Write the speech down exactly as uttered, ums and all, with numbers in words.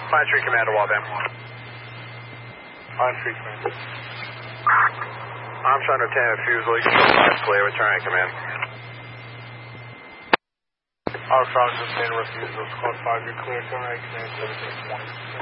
Fire Tree Command to Waltham. Fire Tree Command. Armstrong to ten, Fuselage, five clear, returning command. Armstrong to ten, refusal, squad five, you're clear, turn right, command seventeen twenty.